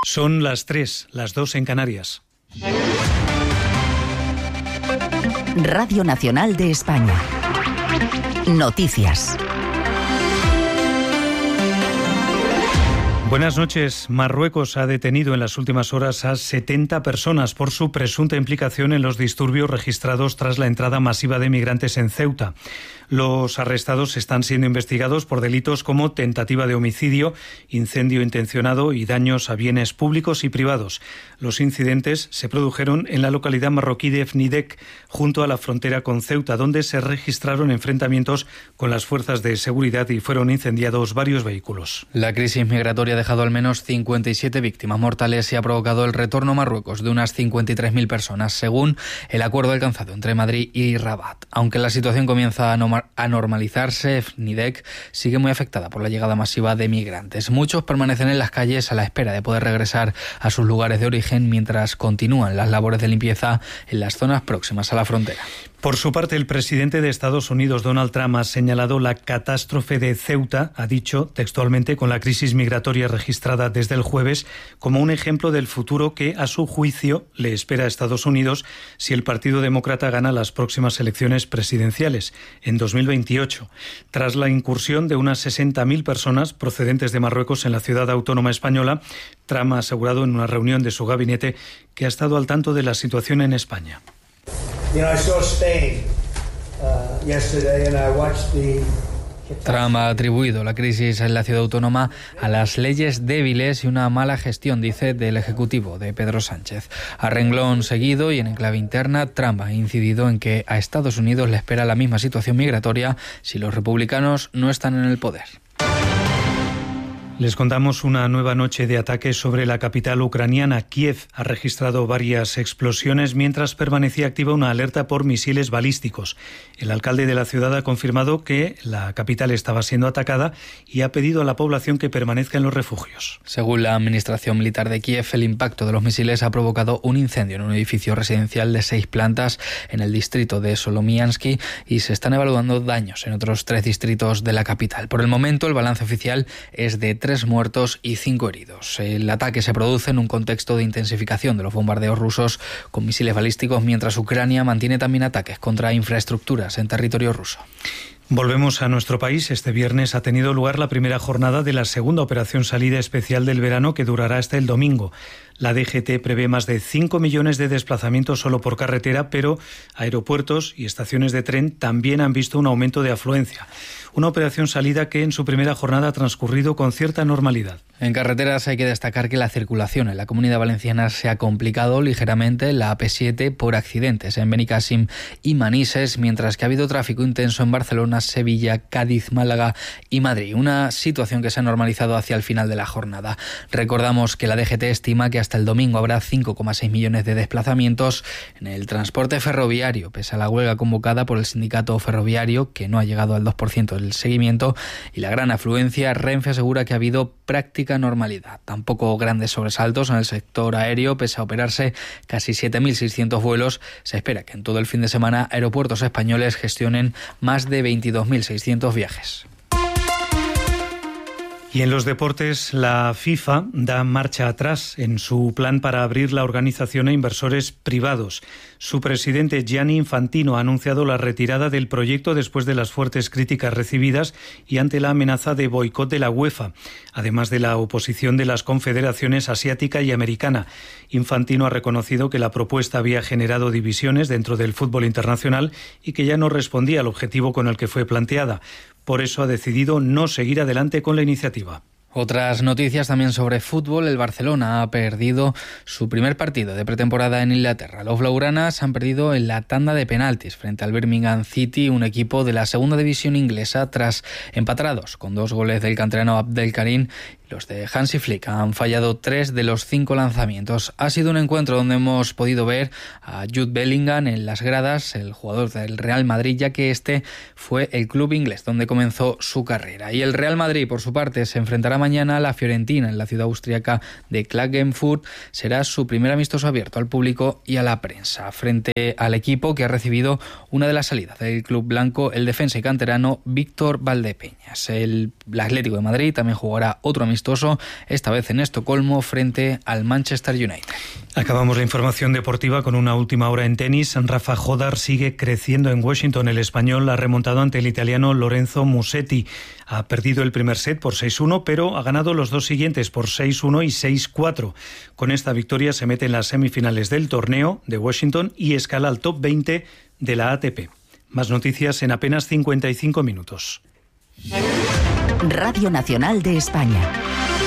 Son las 3, las 2 en Canarias. Radio Nacional de España. Noticias. Buenas noches. Marruecos ha detenido en las últimas horas a 70 personas por su presunta implicación en los disturbios registrados tras la entrada masiva de migrantes en Ceuta. Los arrestados están siendo investigados por delitos como tentativa de homicidio, incendio intencionado y daños a bienes públicos y privados. Los incidentes se produjeron en la localidad marroquí de Fnidek, junto a la frontera con Ceuta, donde se registraron enfrentamientos con las fuerzas de seguridad y fueron incendiados varios vehículos. La crisis migratoria ha dejado al menos 57 víctimas mortales y ha provocado el retorno a Marruecos de unas 53.000 personas, según el acuerdo alcanzado entre Madrid y Rabat. Aunque la situación comienza a normalizarse, Fnidek sigue muy afectada por la llegada masiva de migrantes. Muchos permanecen en las calles a la espera de poder regresar a sus lugares de origen mientras continúan las labores de limpieza en las zonas próximas a la frontera. Por su parte, el presidente de Estados Unidos, Donald Trump, ha señalado la catástrofe de Ceuta, ha dicho textualmente, con la crisis migratoria registrada desde el jueves, como un ejemplo del futuro que, a su juicio, le espera a Estados Unidos si el Partido Demócrata gana las próximas elecciones presidenciales en 2028. Tras la incursión de unas 60.000 personas procedentes de Marruecos en la ciudad autónoma española, Trump ha asegurado en una reunión de su gabinete que ha estado al tanto de la situación en España. Trump ha atribuido la crisis en la ciudad autónoma a las leyes débiles y una mala gestión, dice, del Ejecutivo de Pedro Sánchez. A renglón seguido y en enclave interna, Trump ha incidido en que a Estados Unidos le espera la misma situación migratoria si los republicanos no están en el poder. Les contamos una nueva noche de ataques sobre la capital ucraniana. Kiev ha registrado varias explosiones mientras permanecía activa una alerta por misiles balísticos. El alcalde de la ciudad ha confirmado que la capital estaba siendo atacada y ha pedido a la población que permanezca en los refugios. Según la administración militar de Kiev, el impacto de los misiles ha provocado un incendio en un edificio residencial de 6 plantas en el distrito de Solomiansky y se están evaluando daños en otros 3 distritos de la capital. Por el momento, el balance oficial es de 3 muertos y 5 heridos. El ataque se produce en un contexto de intensificación de los bombardeos rusos con misiles balísticos, mientras Ucrania mantiene también ataques contra infraestructuras en territorio ruso. Volvemos a nuestro país. Este viernes ha tenido lugar la primera jornada de la segunda operación salida especial del verano, que durará hasta el domingo. La DGT prevé más de 5 millones de desplazamientos solo por carretera, pero aeropuertos y estaciones de tren también han visto un aumento de afluencia. Una operación salida que en su primera jornada ha transcurrido con cierta normalidad. En carreteras hay que destacar que la circulación en la Comunidad Valenciana se ha complicado ligeramente en la AP7 por accidentes en Benicàssim y Manises, mientras que ha habido tráfico intenso en Barcelona, Sevilla, Cádiz, Málaga y Madrid. Una situación que se ha normalizado hacia el final de la jornada. Recordamos que la DGT estima que hasta el domingo habrá 5,6 millones de desplazamientos en el transporte ferroviario, pese a la huelga convocada por el sindicato ferroviario, que no ha llegado al 2% del seguimiento, y la gran afluencia. Renfe asegura que ha habido práctica normalidad. Tampoco grandes sobresaltos en el sector aéreo, pese a operarse casi 7.600 vuelos. Se espera que en todo el fin de semana aeropuertos españoles gestionen más de 22.600 viajes. Y en los deportes, la FIFA da marcha atrás en su plan para abrir la organización a inversores privados. Su presidente Gianni Infantino ha anunciado la retirada del proyecto después de las fuertes críticas recibidas y ante la amenaza de boicot de la UEFA, además de la oposición de las confederaciones asiática y americana. Infantino ha reconocido que la propuesta había generado divisiones dentro del fútbol internacional y que ya no respondía al objetivo con el que fue planteada. Por eso ha decidido no seguir adelante con la iniciativa. Otras noticias también sobre fútbol. El Barcelona ha perdido su primer partido de pretemporada en Inglaterra. Los blaugranas han perdido en la tanda de penaltis frente al Birmingham City, un equipo de la segunda división inglesa, tras empatados con 2 goles del canterano Abdelkarim. Los de Hansi Flick han fallado 3 de los 5 lanzamientos. Ha sido un encuentro donde hemos podido ver a Jude Bellingham en las gradas, el jugador del Real Madrid, ya que este fue el club inglés donde comenzó su carrera. Y el Real Madrid, por su parte, se enfrentará mañana a la Fiorentina en la ciudad austríaca de Klagenfurt. Será su primer amistoso abierto al público y a la prensa, frente al equipo que ha recibido una de las salidas del club blanco, el defensa y canterano Víctor Valdepeñas. El Atlético de Madrid también jugará otro amistoso amistoso, esta vez en Estocolmo, frente al Manchester United. Acabamos la información deportiva con una última hora en tenis. Rafa Jodar sigue creciendo en Washington. El español ha remontado ante el italiano Lorenzo Musetti. Ha perdido el primer set por 6-1, pero ha ganado los dos siguientes por 6-1 y 6-4. Con esta victoria se mete en las semifinales del torneo de Washington y escala al top 20 de la ATP. Más noticias en apenas 55 minutos. Radio Nacional de España.